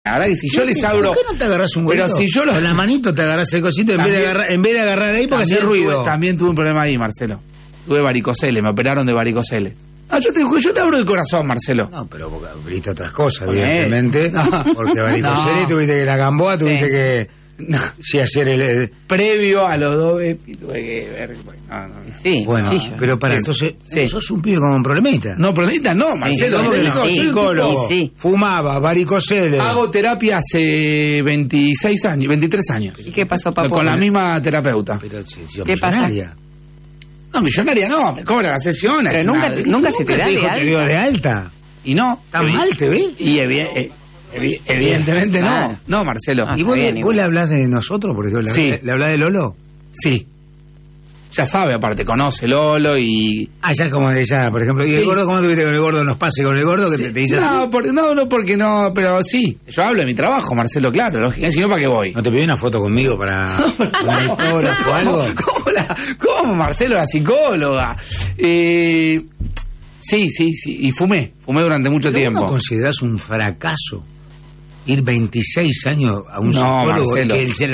La verdad que si yo les abro... ¿Por qué no te agarrás un huevito? Pero si yo con la manito te agarrás el cosito en vez de agarrar ahí porque hace ruido. También tuve un problema ahí, Marcelo. Tuve varicocele, me operaron de varicocele. No, yo te abro el corazón, Marcelo. No, pero porque abriste otras cosas, evidentemente. No. Porque varicocele tuviste que la Gamboa, tuviste que... Sí, hacer el... Previo a los 2 tuve que ver... Sí, bueno, pero para, entonces, sos un pibe con un problemita. No, problemita no, Marcelo. Soy psicólogo, fumaba, varicocele. Hago terapia hace 26 años, 23 años. ¿Y qué pasó, papá? Con la misma terapeuta. Pero ¿qué pasa? No, millonaria no, me cobra las sesiones. Pero nunca se te da de alta. Y no. ¿Tan mal te ve? Y evidentemente no. No, Marcelo. ¿Y vos le hablás de nosotros? Por ejemplo, ¿le hablás de Lolo? Sí. Ya sabe, aparte, conoce Lolo y... ya como de ya, por ejemplo. ¿Y el gordo, cómo tuviste con el gordo? ¿Nos pase con el gordo que te dice así? No, porque no, pero sí. Yo hablo de mi trabajo, Marcelo, claro. Lógico, si no, ¿para qué voy? ¿No te pedí una foto conmigo para un autógrafo o algo? ¿Cómo, Marcelo, la psicóloga? Sí. Y fumé durante mucho tiempo. ¿No considerás un fracaso ir 26 años a un psicólogo? Marcelo,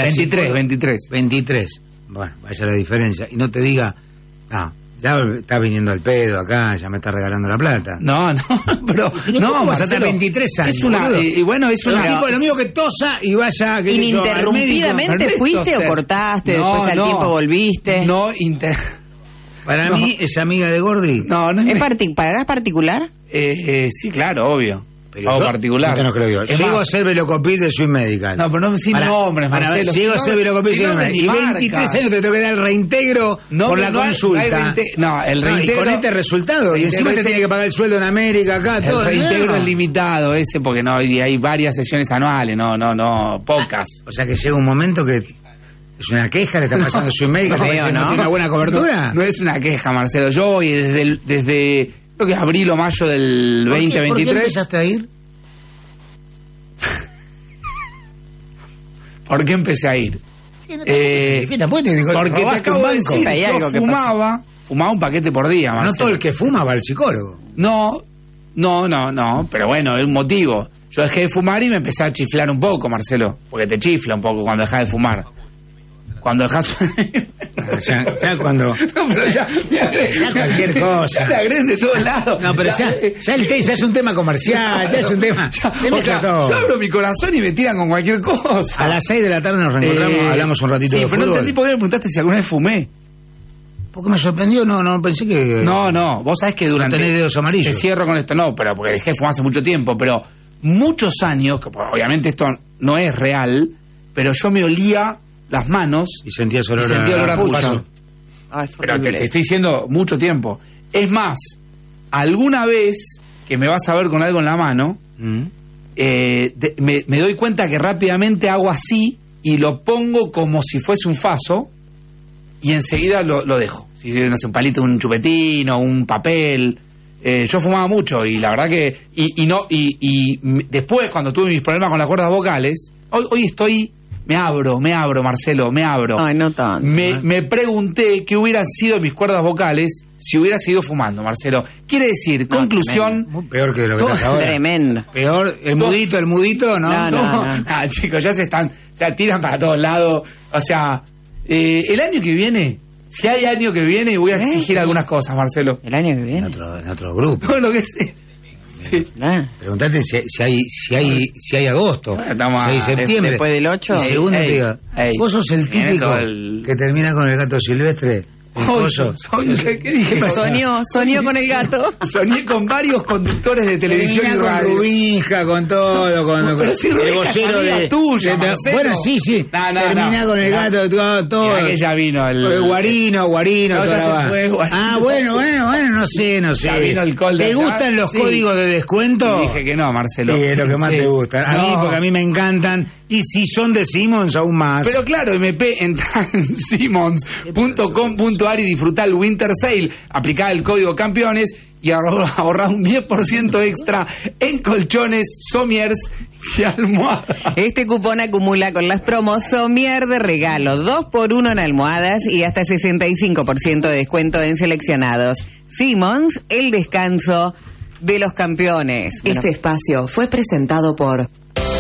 23. Bueno, vaya la diferencia. Y no te diga, ya está viniendo al pedo acá, ya me está regalando la plata. No, pero... No, vas a estar 23 años. Es una... es una... Lo mío que tosa y vaya... Que ¿Ininterrumpidamente fuiste o cortaste, después al tiempo volviste? Para mí, ¿es amiga de Gordi? No ¿Pagás particular? Sí, claro, obvio. Pago particular. No creo yo. Llego a ser velocopil de Swiss Medical. No, pero no sin nombres, Marcelo. Llego a ser velocopil de Swiss Medical. Y 23 años te tengo que dar el reintegro por la consulta. El reintegro... Y con este resultado. Y encima te tiene que pagar el sueldo en América, acá, todo. El reintegro es limitado ese, porque hay varias sesiones anuales, pocas. O sea que llega un momento que... ¿Es una queja? ¿Le está pasando a Swiss Medical? ¿No tiene una buena cobertura? No es una queja, Marcelo. Yo voy desde creo que abril o mayo del 2023. ¿Por qué empezaste a ir? ¿Por qué empecé a ir? Porque te acabo de decir, yo fumaba un paquete por día, Marcelo. No todo el que fuma va al psicólogo. No, pero bueno, es un motivo. Yo dejé de fumar y me empecé a chiflar un poco, Marcelo, porque te chifla un poco cuando dejas de fumar. Cuando dejas... ya cuando... No, pero ya cualquier cosa. Ya te agreden de todos lados. No, pero ya es un tema comercial, ya es un tema... Yo abro mi corazón y me tiran con cualquier cosa. A las 6 de la tarde nos reencontramos, hablamos un ratito de fútbol. Pero no entendí por qué me preguntaste si alguna vez fumé. Porque me sorprendió, no pensé que... No, vos sabés que durante... No tenés dedos amarillos. Te cierro con esto, no, pero porque dejé de fumar hace mucho tiempo, pero muchos años, que obviamente esto no es real, pero yo me olía las manos y sentías olor a pucho. Pero te estoy diciendo mucho tiempo. Es más, alguna vez que me vas a ver con algo en la mano, me doy cuenta que rápidamente hago así y lo pongo como si fuese un faso y enseguida lo dejo. Si no sé, un palito, un chupetín o un papel. Yo fumaba mucho y la verdad que y después cuando tuve mis problemas con las cuerdas vocales, hoy estoy... Me abro, Marcelo, me abro. Ay, no tanto. Me pregunté qué hubieran sido mis cuerdas vocales si hubiera seguido fumando, Marcelo. Quiere decir, conclusión... Peor que lo que estás ahora. Tremendo. Peor, el mudito, ¿no? No. Chicos, ya tiran para todos lados. O sea, el año que viene... Si hay año que viene, voy a exigir algunas cosas, Marcelo. ¿El año que viene? En otro grupo. No, lo que sé. Sí. Preguntarte si hay agosto, si hay septiembre. Después del 8. Y segundo te diga, vos sos el típico que termina con el gato silvestre. ¿Qué dije? Soñó con el gato. Soñé con varios conductores de televisión y radio. Con Rubinja, con todo, con el vocero de tuya. Bueno, sí. Termina con el gato, todo. Que ya vino el Guarino. No, ya se fue, bueno, no sé. Ya vino el call de ¿Te gustan los códigos de descuento? Dije que no, Marcelo. Sí, es lo que más te gusta. A mí, porque a mí me encantan. Y si son de Simmons, aún más. Pero claro, MP, entra en simmons.com.ar y disfrutar el Winter Sale. Aplicá el código campeones y ahorrá un 10% extra en colchones, somiers y almohadas. Este cupón acumula con las promos Somier de regalo, 2x1 en almohadas y hasta 65% de descuento en seleccionados. Simmons, el descanso de los campeones. Este espacio fue presentado por...